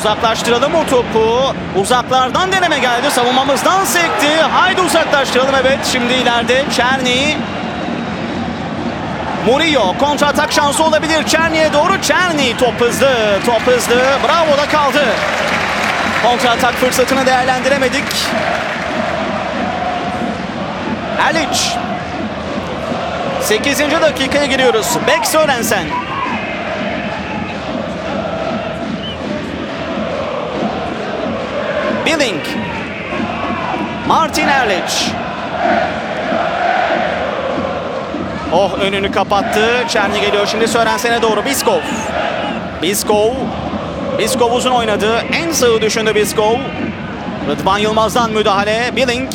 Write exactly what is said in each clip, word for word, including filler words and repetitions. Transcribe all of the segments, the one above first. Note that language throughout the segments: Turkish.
Uzaklaştıralım o topu. Uzaklardan deneme geldi. Savunmamızdan sekti. Haydi uzaklaştıralım. Evet, şimdi ileride Czerny. Murillo kontra atak şansı olabilir. Czerny'e doğru. Czerny top hızlı. Top hızlı. Bravo da kaldı. Kontra atak fırsatını değerlendiremedik. Erlic. sekizinci dakikaya giriyoruz. Bek Sørensen. Billing. Martin Erlic. Oh, önünü kapattı. Czerny geliyor şimdi Sørensen'e doğru. Biskov. Biskov. Biskov uzun oynadı. En sağı düşündü Biskov. Rıdvan Yılmaz'dan müdahale. Billing.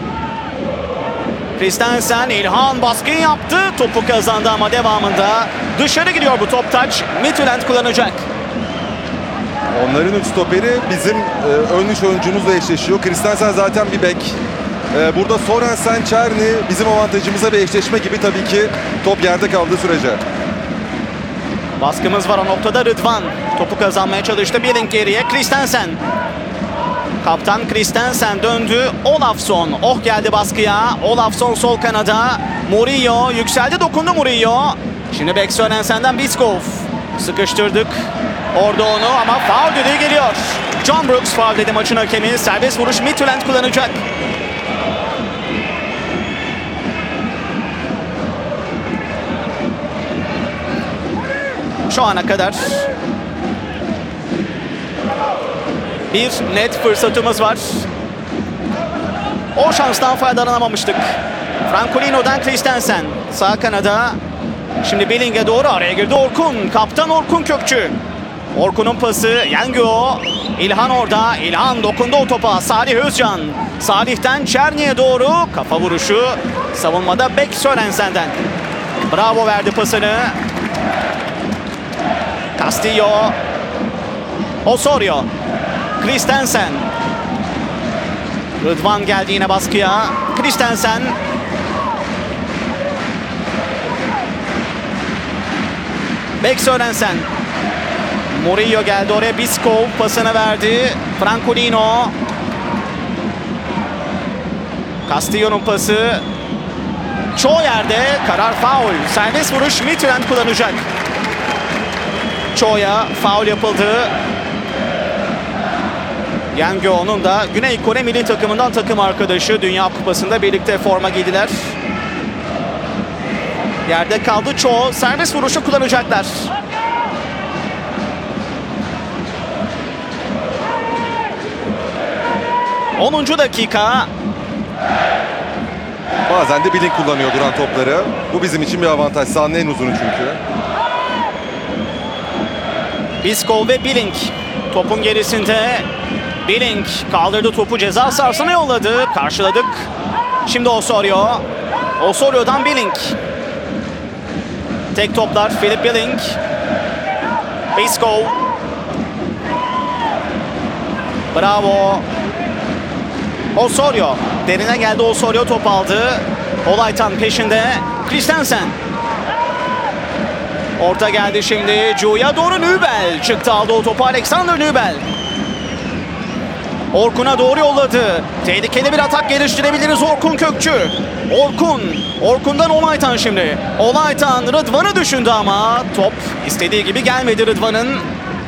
Christensen, İlhan baskı yaptı. Topu kazandı ama devamında dışarı gidiyor bu top taç. Midtjylland kullanacak. Onların üç stoperi bizim e, ön üç oyuncumuzla eşleşiyor. Christensen zaten bir bek. E, burada Sørensen, Czerny bizim avantajımıza bir eşleşme gibi tabii ki top yerde kaldığı sürece. Baskımız var o noktada. Rıdvan topu kazanmaya çalıştı. Billing geriye. Christensen. Kaptan Christensen döndü. Olafsson. Oh geldi baskıya. Olafsson sol kanada. Murillo yükseldi. Dokundu Murillo. Şimdi Bek Sørensen'den Biskov. Sıkıştırdık. Orada onu ama faul düdüğü geliyor. John Brooks faul dedi maçın hakemi. Serbest vuruş Midtjylland kullanacak. Şu ana kadar bir net fırsatımız var. O şanstan faydalanamamıştık. Francolino'dan Christensen. Sağ kanada. Şimdi Billing'e doğru araya girdi Orkun. Kaptan Orkun Kökçü. Orkun'un pası. Yengo. İlhan orada. İlhan dokundu o topa. Salih Özcan. Salih'ten Czerny'e doğru. Kafa vuruşu. Savunmada Bek Sørensen'den. Bravo verdi pasını. Castillo. Osorio. Christensen. Rıdvan geldi yine baskıya. Christensen. Bek Sørensen. Murillo geldi oraya. Biskov pasını verdi. Francolino. Castillo'nun pası. Çoğu yerde karar faul. Serbest vuruş Midtjylland kullanacak. Çoğu'ya faul yapıldı. Yengo'nun da Güney Kore milli takımından takım arkadaşı. Dünya Kupası'nda birlikte forma giydiler. Yerde kaldı Çoğu. Serbest vuruşu kullanacaklar. onuncu dakika. Bazen de Billing kullanıyor duran topları. Bu bizim için bir avantaj. Sahanın en uzunu çünkü. Biskov ve Billing topun gerisinde. Billing kaldırdı topu, ceza sahasına yolladı. Karşıladık. Şimdi Osorio. Osorio'dan Billing. Tek toplar Philip Billing. Biskov. Bravo. Osorio. Derine geldi Osorio, top aldı. Olaytan peşinde. Christensen. Orta geldi şimdi. Cu'ya doğru Nübel. Çıktı aldı o topu Alexander Nübel. Orkun'a doğru yolladı. Tehlikeli bir atak geliştirebiliriz Orkun Kökçü. Orkun. Orkun'dan Olaytan şimdi. Olaytan Rıdvan'ı düşündü ama top istediği gibi gelmedi Rıdvan'ın.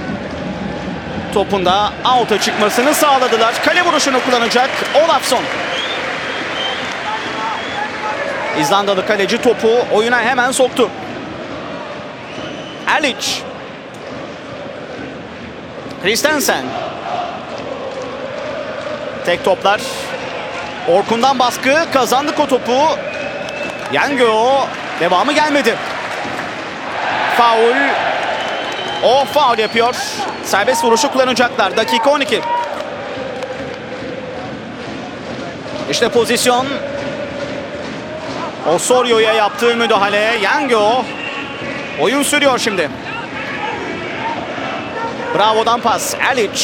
Topunda out'a çıkmasını sağladılar. Kale vuruşunu kullanacak Olafsson. İzlandalı kaleci topu oyuna hemen soktu. Erlic. Christensen. Tek toplar. Orkun'dan baskı. Kazandık o topu. Yengo. Devamı gelmedi. Faul. O faul yapıyor. Serbest vuruşu kullanacaklar. Dakika on iki. İşte pozisyon. Osorio'ya yaptığı müdahale. Yengo. Oyun sürüyor şimdi. Bravo'dan pas. Erlic.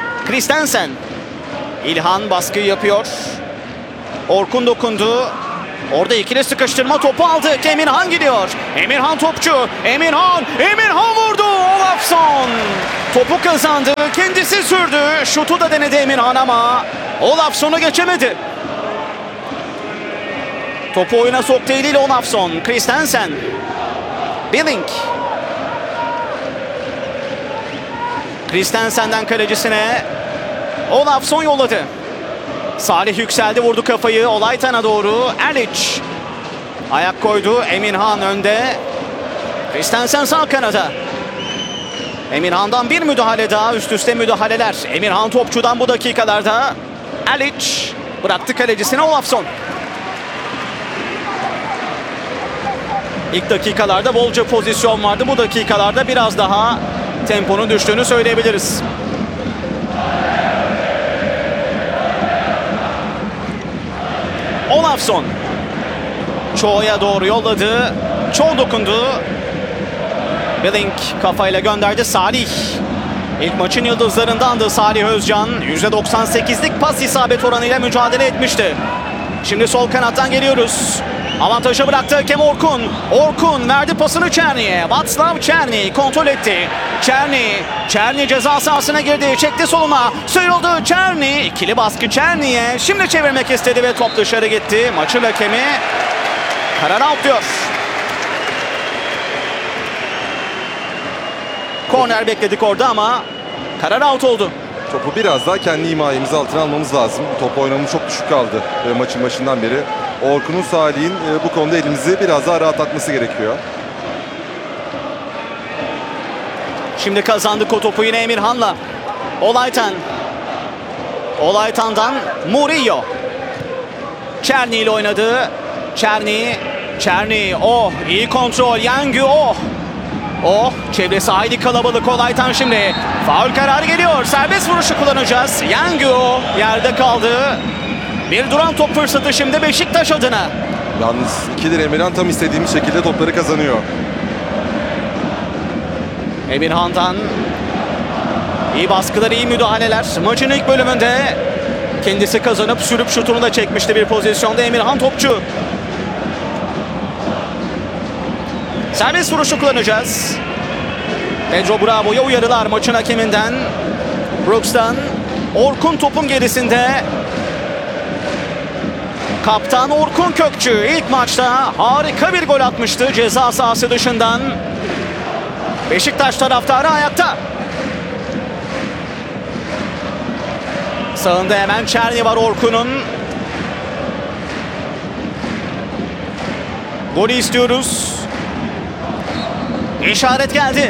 Christensen. İlhan baskı yapıyor. Orkun dokundu. Orada ikili sıkıştırma topu aldık. Emirhan gidiyor. Emirhan topçu. Emirhan. Emirhan vurdu. Olafsson. Topu kazandı. Kendisi sürdü. Şutu da denedi Emirhan ama Olafsson'u geçemedi. Topu oyuna soktu eliyle Olafsson. Christensen. Billing. Christensen'den kalecisine Olafsson yolladı. Salih yükseldi, vurdu kafayı Olaytan'a doğru. Erliç ayak koydu. Emirhan önde. Christensen sağ kanada. Emirhan'dan bir müdahale daha, üst üste müdahaleler. Emirhan topçudan bu dakikalarda. Erliç bıraktı kalecisine Olafsson. İlk dakikalarda bolca pozisyon vardı. Bu dakikalarda biraz daha temponun düştüğünü söyleyebiliriz. Olafsson Ço'ya doğru yolladı. Ço dokundu. Billing kafayla gönderdi. Salih ilk maçın yıldızlarındandı Salih Özcan. yüzde doksan sekizlik pas isabet oranıyla mücadele etmişti. Şimdi sol kanattan geliyoruz. Avantajı bıraktı Hakem Orkun. Orkun verdi pasını Çerni'ye. Václav Černý kontrol etti. Černý, Černý ceza sahasına girdi. Çekti soluna. Sıyrıldı Černý. İkili baskı Černy'ye. Şimdi çevirmek istedi ve top dışarı gitti. Maçın hakemi karar out diyor. Korner bekledik orada ama karar out oldu. Topu biraz daha kendi himayemiz altına almamız lazım. Top oynamamız çok düşük kaldı e, maçın başından beri. Orkun'un, Salih'in e, bu konuda elimizi biraz daha rahatlatması gerekiyor. Şimdi kazandık o topu yine Emirhan'la. Olaytan. Olaytan'dan Murillo. Černý ile oynadı. Černý. Černý. Oh, iyi kontrol. Yangü oh. Oh, çevresi hayli kalabalık. Olaytan şimdi. Faul kararı geliyor. Serbest vuruşu kullanacağız. Yangü oh, yerde kaldı. Bir duran top fırsatı şimdi Beşiktaş adına. Yalnız ikidir Emirhan tam istediğimiz şekilde topları kazanıyor. Emirhan'dan iyi baskılar, iyi müdahaleler. Maçın ilk bölümünde kendisi kazanıp sürüp şutunu da çekmişti bir pozisyonda Emirhan topçu. Serbest vuruşu kullanacağız. Pedro Bravo'ya uyarılar maçın hakeminden. Brooks'tan. Orkun topun gerisinde. Kaptan Orkun Kökçü ilk maçta harika bir gol atmıştı ceza sahası dışından. Beşiktaş taraftarı ayakta. Sağında hemen Černý var Orkun'un. Golü istiyoruz. İşaret geldi.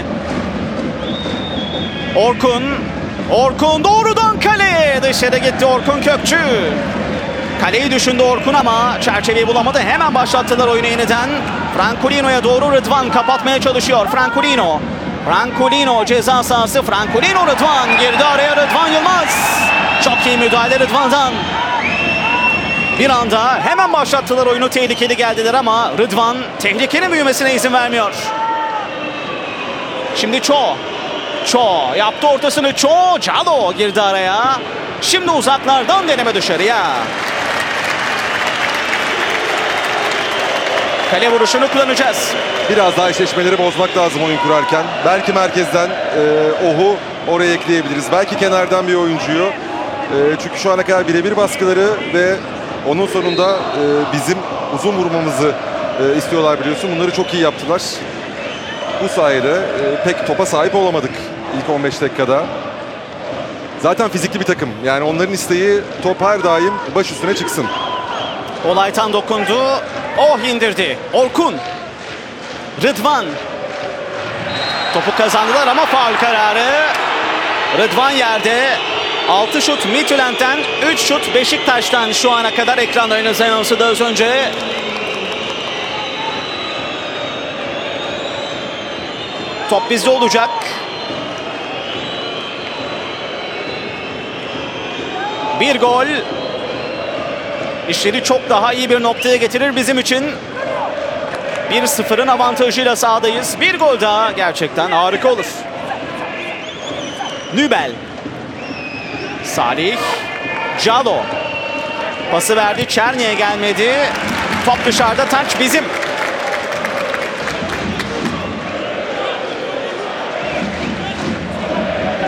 Orkun. Orkun doğrudan kaleye. Dışarı gitti Orkun Kökçü. Kaleyi düşündü Orkun ama çerçeveyi bulamadı. Hemen başlattılar oyunu yeniden. Francolino'ya doğru Rıdvan kapatmaya çalışıyor. Francolino. Francolino ceza sahası. Francolino Rıdvan. Girdi araya Rıdvan Yılmaz. Çok iyi müdahale Rıdvan'dan. Bir anda hemen başlattılar oyunu. Tehlikeli geldiler ama Rıdvan tehlikenin büyümesine izin vermiyor. Şimdi Ço. Ço yaptı ortasını. Ço. Calo girdi araya. Şimdi uzaklardan deneme dışarıya. Kale vuruşunu kullanacağız. Biraz daha eşleşmeleri bozmak lazım oyun kurarken. Belki merkezden e, Oh'u oraya ekleyebiliriz. Belki kenardan bir oyuncuyu. E, çünkü şu ana kadar birebir baskıları ve onun sonunda e, bizim uzun vurmamızı e, istiyorlar biliyorsun. Bunları çok iyi yaptılar. Bu sayede e, pek topa sahip olamadık ilk on beş dakikada. Zaten fizikli bir takım. Yani onların isteği top her daim baş üstüne çıksın. Olaytan dokundu. Oh indirdi. Orkun. Rıdvan. Topu kazandılar ama faul kararı. Rıdvan yerde. altı şut Midtjylland'den, üç şut Beşiktaş'tan şu ana kadar ekranlarınıza yansıdı az önce. Top bizde olacak. Bir gol işleri çok daha iyi bir noktaya getirir bizim için. bir sıfırın avantajıyla sahadayız. Bir gol daha gerçekten harika olur. Nübel. Salih. Calo. Pası verdi. Černy'ye gelmedi. Top dışarıda, taç bizim.